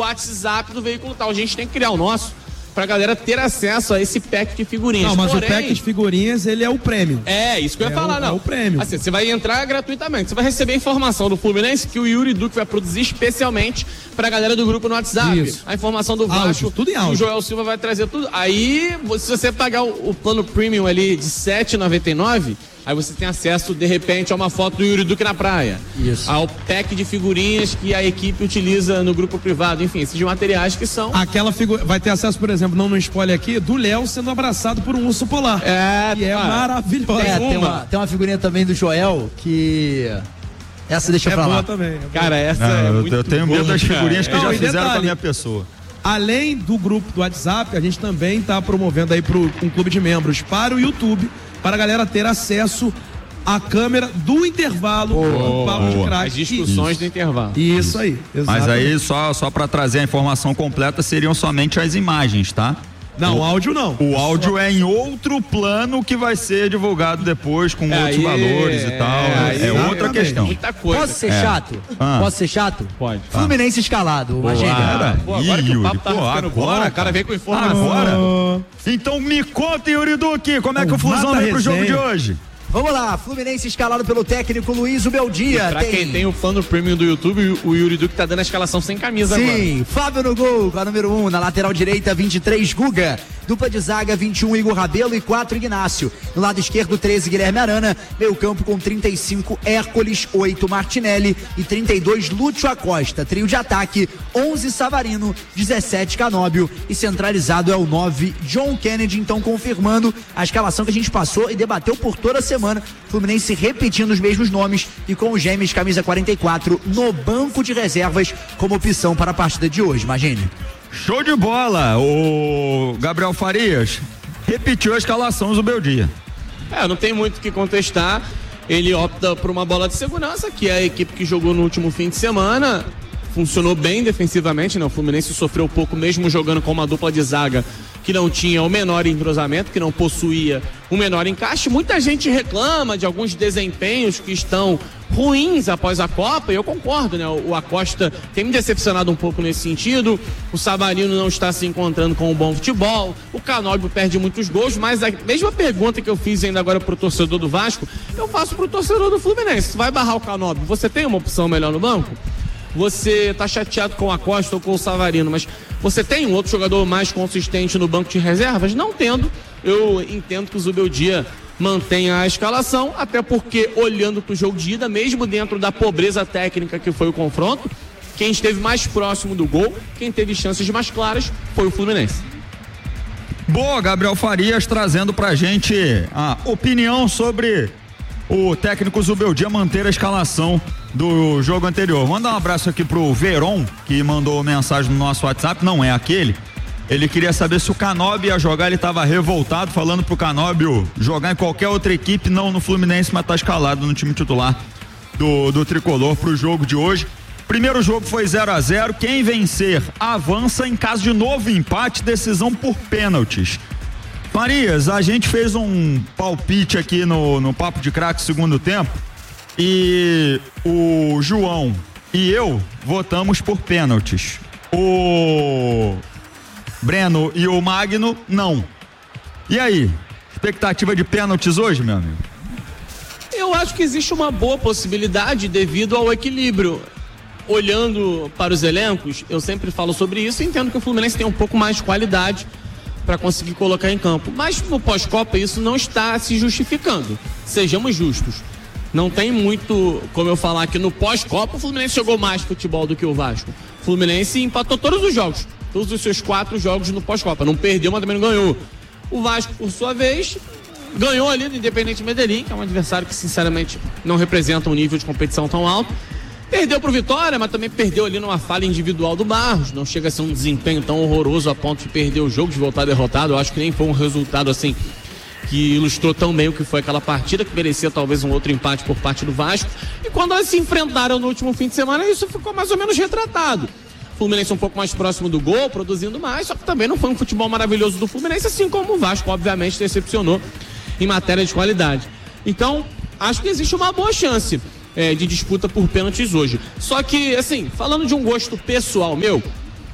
WhatsApp do veículo tal. A gente tem que criar o nosso pra galera ter acesso a esse pack de figurinhas. Não, mas o pack de figurinhas, ele é o prêmio. É, isso que eu ia falar, não. É o prêmio. Assim, você vai entrar gratuitamente, você vai receber informação do Fluminense que o Yuri Duque vai produzir especialmente pra galera do grupo no WhatsApp. Isso. A informação do Vasco, tudo em áudio. o Joel Silva vai trazer tudo. Aí, se você pagar o plano premium ali de R$ 7,99, aí você tem acesso, de repente, a uma foto do Yuri Duque na praia. Isso. Ao pack de figurinhas que a equipe utiliza no grupo privado. Enfim, esses materiais que são... Aquela figura... Vai ter acesso, por exemplo, não no spoiler aqui, do Léo sendo abraçado por um urso polar. Que é maravilhosa. Tem uma figurinha também do Joel que... Essa deixa pra lá. Também. Cara, essa é muito eu tenho medo das figurinhas que já fizeram com a minha pessoa. Além do grupo do WhatsApp, a gente também está promovendo aí um clube de membros para o YouTube, para a galera ter acesso à câmera do intervalo do Papo de Craque. As discussões do intervalo. Isso aí, exatamente. Mas aí, só para trazer a informação completa, seriam somente as imagens, tá? Não, o áudio não. O áudio é em outro plano que vai ser divulgado depois com outros valores e tal. É outra questão. Muita coisa. Posso ser chato? Posso ser chato? Pode. Fluminense escalado, Magênia. Agora que o papo tá ficando bom, o cara vem com informação. Agora? Então me conta, Yuri Duque, como é que o Flusão vem pro jogo de hoje? Vamos lá, Fluminense escalado pelo técnico Luiz Ubeldia. Pra quem tem o plano premium do YouTube, o Yuri Duque tá dando a escalação sem camisa agora. Sim, Fábio no gol, com a número 1, na lateral direita, 23, Guga. Dupla de zaga, 21, Igor Rabelo e 4, Ignácio. No lado esquerdo, 13, Guilherme Arana. Meio campo com 35, Hércules, 8, Martinelli e 32, Lúcio Acosta. Trio de ataque, 11, Savarino, 17, Canóbio e centralizado é o 9, John Kennedy. Então confirmando a escalação que a gente passou e debateu por toda a semana. Fluminense repetindo os mesmos nomes e com o Gêmeos, camisa 44, no banco de reservas como opção para a partida de hoje. Imagine. Show de bola! O Gabriel Farias repetiu a escalação do Beldia. Não tem muito o que contestar. Ele opta por uma bola de segurança, que é a equipe que jogou no último fim de semana. Funcionou bem defensivamente, né? O Fluminense sofreu pouco mesmo jogando com uma dupla de zaga que não tinha o menor entrosamento, que não possuía o menor encaixe. Muita gente reclama de alguns desempenhos que estão ruins após a Copa, e eu concordo, né? O Acosta tem me decepcionado um pouco nesse sentido, o Savarino não está se encontrando com um bom futebol, o Canóbio perde muitos gols, mas a mesma pergunta que eu fiz ainda agora pro torcedor do Vasco, eu faço pro torcedor do Fluminense. Se vai barrar o Canóbio, você tem uma opção melhor no banco? Você tá chateado com o Acosta ou com o Savarino, mas você tem um outro jogador mais consistente no banco de reservas? Não tendo, eu entendo que o Zubeldia mantenha a escalação, até porque olhando pro jogo de ida, mesmo dentro da pobreza técnica que foi o confronto, quem esteve mais próximo do gol, quem teve chances mais claras, foi o Fluminense. Boa, Gabriel Farias trazendo pra gente a opinião sobre o técnico Zubeldia manter a escalação do jogo anterior. Manda um abraço aqui pro Veron, que mandou mensagem no nosso WhatsApp, não é aquele. Ele queria saber se o Canóbio ia jogar, ele estava revoltado, falando pro Canóbio jogar em qualquer outra equipe, não no Fluminense, mas tá escalado no time titular do Tricolor pro jogo de hoje. Primeiro jogo foi 0-0, quem vencer avança. Em caso de novo empate, decisão por pênaltis. Farias, a gente fez um palpite aqui no Papo de Craque segundo tempo e o João e eu votamos por pênaltis. O Breno e o Magno, não. E aí, expectativa de pênaltis hoje, meu amigo? Eu acho que existe uma boa possibilidade devido ao equilíbrio. Olhando para os elencos, eu sempre falo sobre isso e entendo que o Fluminense tem um pouco mais de qualidade para conseguir colocar em campo. Mas no pós-Copa isso não está se justificando. Sejamos justos. Não tem muito como eu falar que no pós-Copa o Fluminense jogou mais futebol do que o Vasco. O Fluminense empatou todos os jogos. Todos os seus 4 jogos no pós-Copa. Não perdeu, mas também não ganhou. O Vasco, por sua vez, ganhou ali do Independente Medellín, que é um adversário que sinceramente não representa um nível de competição tão alto. Perdeu pro Vitória, mas também perdeu ali numa falha individual do Barros. Não chega a ser um desempenho tão horroroso a ponto de perder o jogo, de voltar derrotado. Eu acho que nem foi um resultado assim que ilustrou tão bem o que foi aquela partida, que merecia talvez um outro empate por parte do Vasco. E quando elas se enfrentaram no último fim de semana, isso ficou mais ou menos retratado. O Fluminense um pouco mais próximo do gol, produzindo mais, só que também não foi um futebol maravilhoso do Fluminense, assim como o Vasco, obviamente, decepcionou em matéria de qualidade. Então, acho que existe uma boa chance de disputa por pênaltis hoje. Só que, assim, falando de um gosto pessoal meu,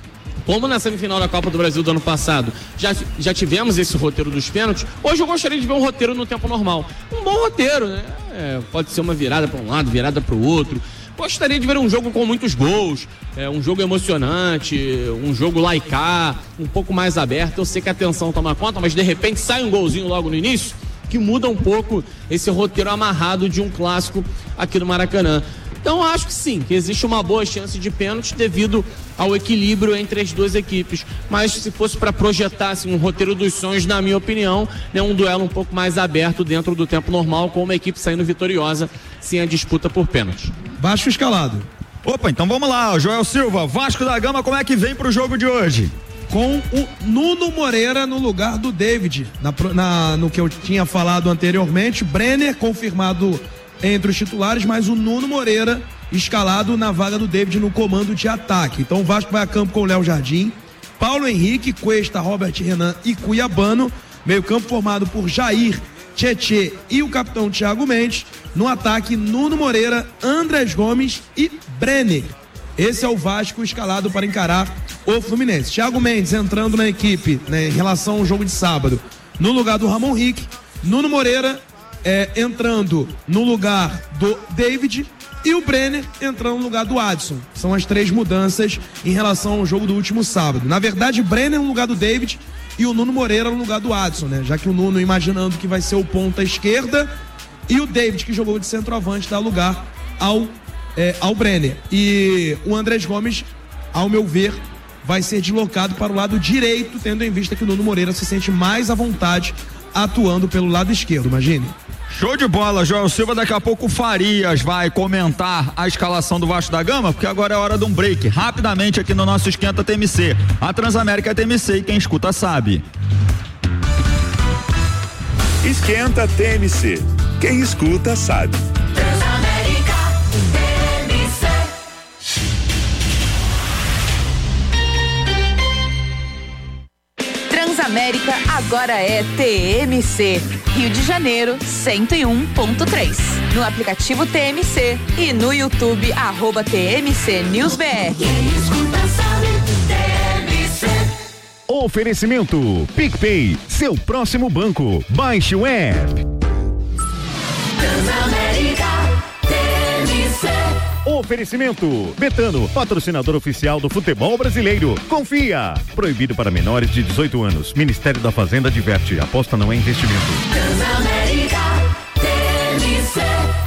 como na semifinal da Copa do Brasil do ano passado, já tivemos esse roteiro dos pênaltis, hoje eu gostaria de ver um roteiro no tempo normal. Um bom roteiro, né? Pode ser uma virada para um lado, virada para o outro. Gostaria de ver um jogo com muitos gols, um jogo emocionante, um jogo laicar, um pouco mais aberto. Eu sei que a tensão toma conta, mas de repente sai um golzinho logo no início, que muda um pouco esse roteiro amarrado de um clássico aqui no Maracanã. Então acho que sim, que existe uma boa chance de pênalti devido ao equilíbrio entre as duas equipes. Mas se fosse para projetar assim, um roteiro dos sonhos, na minha opinião, né, um duelo um pouco mais aberto dentro do tempo normal, com uma equipe saindo vitoriosa sem a disputa por pênalti. Baixo escalado. Opa, então vamos lá, Joel Silva, Vasco da Gama, como é que vem pro jogo de hoje? Com o Nuno Moreira no lugar do David, no que eu tinha falado anteriormente. Brenner confirmado entre os titulares, mas o Nuno Moreira escalado na vaga do David no comando de ataque. Então o Vasco vai a campo com o Léo Jardim, Paulo Henrique, Cuesta, Robert Renan e Cuiabano. Meio campo formado por Jair, Tietê e o capitão Thiago Mendes. No ataque, Nuno Moreira, Andrés Gomes e Brenner. Esse é o Vasco escalado para encarar o Fluminense. Thiago Mendes entrando na equipe, né, em relação ao jogo de sábado, no lugar do Ramon Rick. Nuno Moreira entrando no lugar do David e o Brenner entrando no lugar do Adson. São as 3 mudanças em relação ao jogo do último sábado. Na verdade, Brenner no lugar do David e o Nuno Moreira no lugar do Adson, né? Já que o Nuno imaginando que vai ser o ponta esquerda e o David, que jogou de centroavante, dá lugar ao Brenner. E o Andrés Gomes, ao meu ver, vai ser deslocado para o lado direito, tendo em vista que o Nuno Moreira se sente mais à vontade atuando pelo lado esquerdo, imagine. Show de bola, Joel Silva. Daqui a pouco o Farias vai comentar a escalação do Vasco da Gama, porque agora é hora de um break. Rapidamente aqui no nosso Esquenta TMC. A Transamérica é TMC e quem escuta sabe. Esquenta TMC. Quem escuta sabe. Transamérica TMC. Transamérica agora é TMC. Rio de Janeiro 101.3. No aplicativo TMC e no YouTube @TMC News BR. Quem escuta sabe, TMC. Oferecimento PicPay, seu próximo banco. Baixe o app. Transamérica TMC. Oferecimento Betano, patrocinador oficial do futebol brasileiro. Confia. Proibido para menores de 18 anos. Ministério da Fazenda adverte. Aposta não é investimento. Transamérica TMC.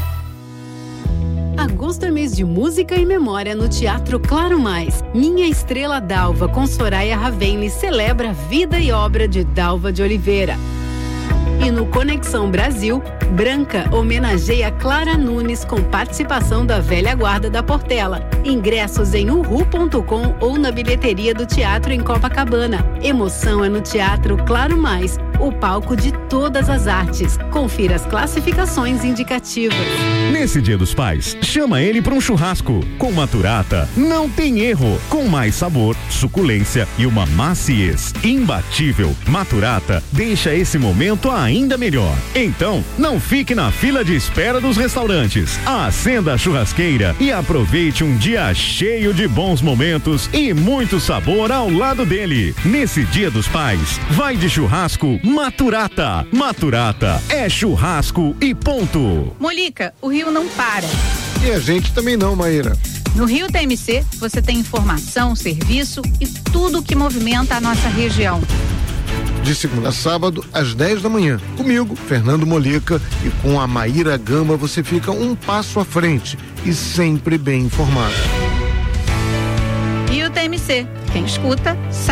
Agosto é mês de música e memória no Teatro Claro Mais. Minha Estrela Dalva, com Soraya Ravenli, celebra a vida e obra de Dalva de Oliveira. E no Conexão Brasil, Branca homenageia Clara Nunes com participação da velha guarda da Portela. Ingressos em uhu.com ou na bilheteria do teatro em Copacabana. Emoção é no Teatro Claro Mais, o palco de todas as artes. Confira as classificações indicativas. Nesse Dia dos Pais, chama ele para um churrasco. Com Maturata, não tem erro. Com mais sabor, suculência e uma maciez imbatível. Maturata deixa esse momento ainda melhor. Então, não fique na fila de espera dos restaurantes. Acenda a churrasqueira e aproveite um dia cheio de bons momentos e muito sabor ao lado dele. Nesse Dia dos Pais, vai de churrasco Maturata. Maturata é churrasco e ponto. Molica, o Rio não para. E a gente também não, Maíra. No Rio TMC, você tem informação, serviço e tudo que movimenta a nossa região. De segunda a sábado, às 10 da manhã. Comigo, Fernando Molica, e com a Maíra Gama você fica um passo à frente e sempre bem informado. Rio TMC, quem escuta sabe.